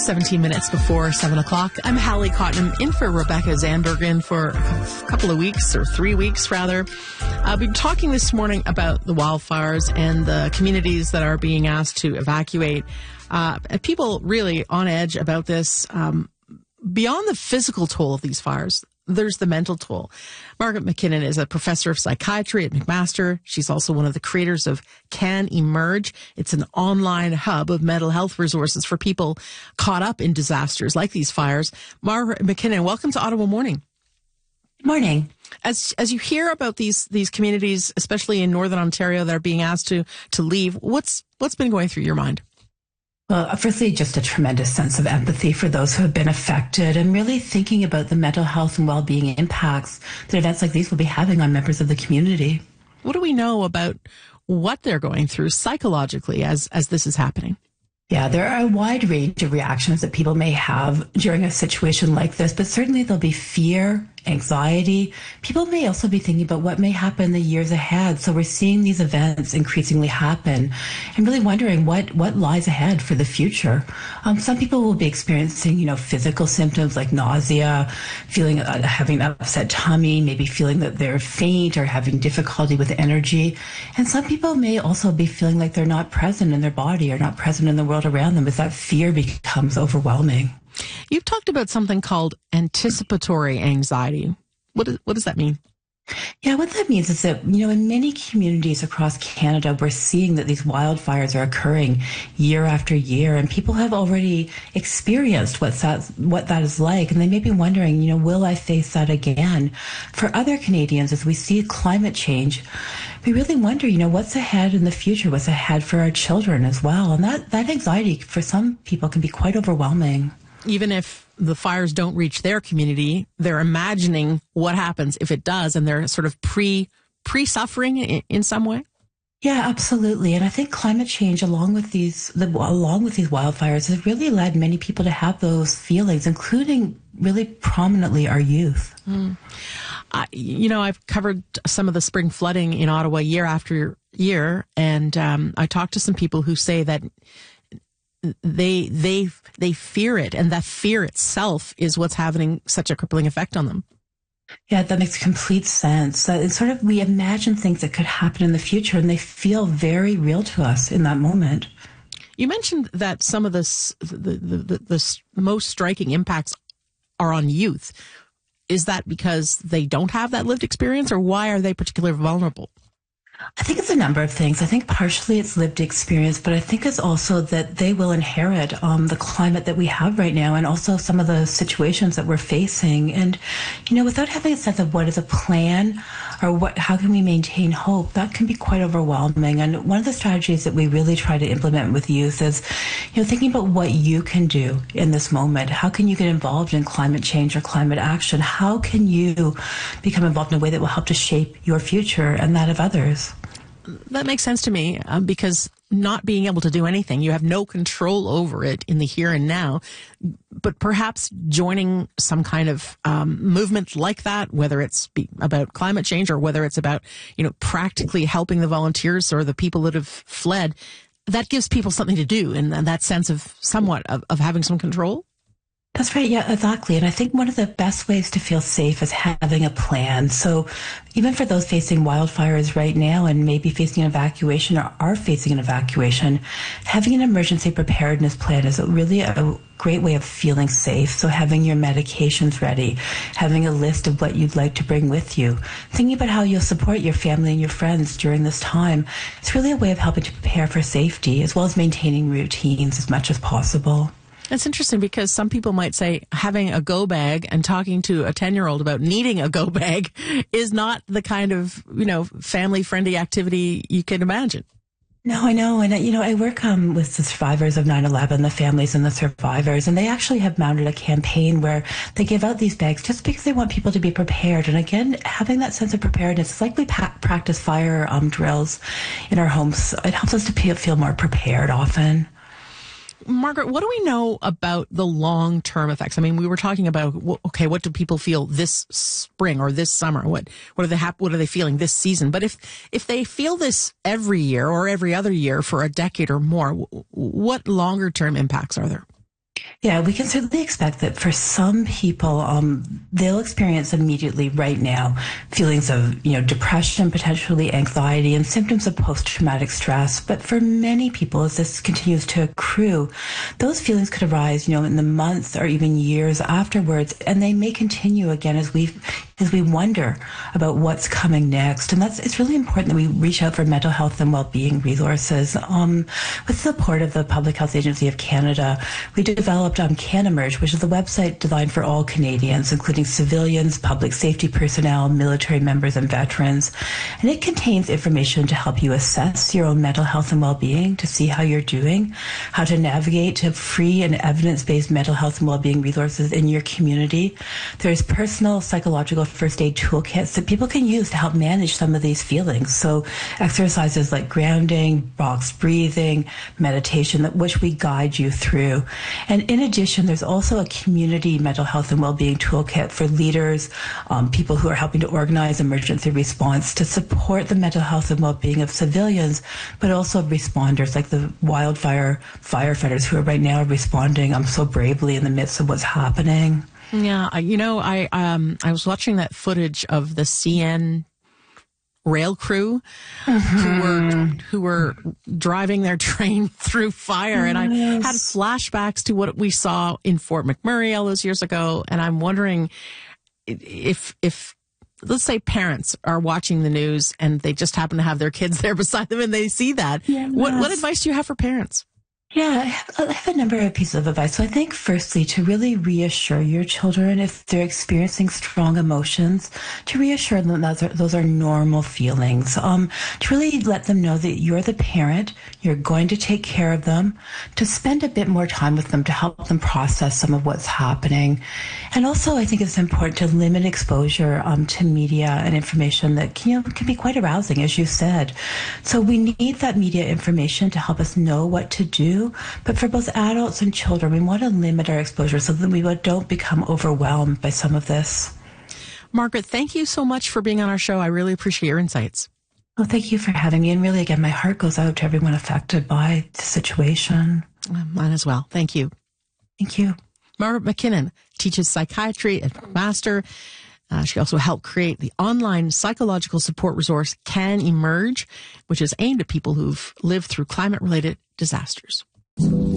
17 minutes before 7 o'clock. I'm Hallie Cotton, in for Rebecca Zandbergen for a couple of weeks, or 3 weeks rather. I'll be talking this morning about the wildfires and the communities that are being asked to evacuate. People really on edge about this. Beyond the physical toll of these fires, there's the mental toll. Margaret McKinnon is a professor of psychiatry at McMaster. She's also one of the creators of Can Emerge. It's an online hub of mental health resources for people caught up in disasters like these fires. Margaret McKinnon, welcome to Ottawa Morning. Morning. As you hear about these communities, especially in Northern Ontario, that are being asked to leave, what's been going through your mind? Well, firstly, just a tremendous sense of empathy for those who have been affected and really thinking about the mental health and well-being impacts that events like these will be having on members of the community. What do we know about what they're going through psychologically as this is happening? Yeah, there are a wide range of reactions that people may have during a situation like this, but certainly there'll be fear, anxiety. People may also be thinking about what may happen in the years ahead. So we're seeing these events increasingly happen and really wondering what lies ahead for the future. Some people will be experiencing, physical symptoms like nausea, feeling having an upset tummy, maybe feeling that they're faint or having difficulty with energy. And some people may also be feeling like they're not present in their body or not present in the world around them as that fear becomes overwhelming. You've talked about something called anticipatory anxiety. What does that mean? Yeah, what that means is that, in many communities across Canada, we're seeing that these wildfires are occurring year after year, and people have already experienced what that is like, and they may be wondering, will I face that again? For other Canadians, as we see climate change, we really wonder, what's ahead in the future, what's ahead for our children as well, and that anxiety for some people can be quite overwhelming. Even if the fires don't reach their community, they're imagining what happens if it does, and they're sort of pre-suffering in some way. Yeah, absolutely. And I think climate change, along with these wildfires, has really led many people to have those feelings, including really prominently our youth. I've covered some of the spring flooding in Ottawa year after year, and I talked to some people who say that they fear it, and that fear itself is what's having such a crippling effect on them. Yeah, that makes complete sense. It's sort of, we imagine things that could happen in the future, and they feel very real to us in that moment. You mentioned that some of the most striking impacts are on youth. Is that because they don't have that lived experience, or why are they particularly vulnerable? I think it's a number of things. I think partially it's lived experience, but I think it's also that they will inherit the climate that we have right now, and also some of the situations that we're facing. And, without having a sense of what is a plan or how can we maintain hope, that can be quite overwhelming. And one of the strategies that we really try to implement with youth is, thinking about what you can do in this moment. How can you get involved in climate change or climate action? How can you become involved in a way that will help to shape your future and that of others? That makes sense to me, because not being able to do anything, you have no control over it in the here and now. But perhaps joining some kind of movement like that, whether it's about climate change or whether it's about, practically helping the volunteers or the people that have fled, that gives people something to do, and that sense of somewhat of having some control. That's right. Yeah, exactly. And I think one of the best ways to feel safe is having a plan. So even for those facing wildfires right now and maybe facing an evacuation or are facing an evacuation, having an emergency preparedness plan is really a great way of feeling safe. So having your medications ready, having a list of what you'd like to bring with you, thinking about how you'll support your family and your friends during this time. It's really a way of helping to prepare for safety as well as maintaining routines as much as possible. That's interesting, because some people might say having a go bag and talking to a 10-year-old about needing a go bag is not the kind of, family-friendly activity you can imagine. No, I know. And, I work with the survivors of 9/11, the families and the survivors, and they actually have mounted a campaign where they give out these bags just because they want people to be prepared. And again, having that sense of preparedness, it's like we practice fire drills in our homes. It helps us to feel more prepared often. Margaret, what do we know about the long-term effects? I mean, we were talking about, what do people feel this spring or this summer? What are they feeling this season? But if they feel this every year or every other year for a decade or more, what longer-term impacts are there? Yeah, we can certainly expect that for some people, they'll experience immediately right now feelings of, depression, potentially anxiety, and symptoms of post-traumatic stress. But for many people, as this continues to accrue, those feelings could arise, in the months or even years afterwards, and they may continue again as we wonder about what's coming next. And it's really important that we reach out for mental health and well-being resources. With support of the Public Health Agency of Canada, we developed CanEmerge, which is a website designed for all Canadians, including civilians, public safety personnel, military members, and veterans. And it contains information to help you assess your own mental health and well-being, to see how you're doing, how to navigate to free and evidence-based mental health and well-being resources in your community. There's personal psychological first aid toolkits that people can use to help manage some of these feelings. So exercises like grounding, box breathing, meditation, which we guide you through. And in addition, there's also a community mental health and well-being toolkit for leaders, people who are helping to organize emergency response to support the mental health and well-being of civilians, but also responders like the wildfire firefighters who are right now responding so bravely in the midst of what's happening. Yeah, I was watching that footage of the CN rail crew who were driving their train through fire. And I had flashbacks to what we saw in Fort McMurray all those years ago. And I'm wondering if let's say parents are watching the news and they just happen to have their kids there beside them and they see that. Yes. What advice do you have for parents? Yeah, I have a number of pieces of advice. So I think firstly, to really reassure your children if they're experiencing strong emotions, to reassure them that those are normal feelings, to really let them know that you're the parent, you're going to take care of them, to spend a bit more time with them to help them process some of what's happening. And also, I think it's important to limit exposure to media and information that can be quite arousing, as you said. So we need that media information to help us know what to do. But for both adults and children, we want to limit our exposure so that we don't become overwhelmed by some of this. Margaret, thank you so much for being on our show. I really appreciate your insights. Well, thank you for having me. And really, again, my heart goes out to everyone affected by the situation. Mine as well. Thank you. Thank you. Margaret McKinnon teaches psychiatry at McMaster. She also helped create the online psychological support resource CanEmerge, which is aimed at people who've lived through climate-related disasters.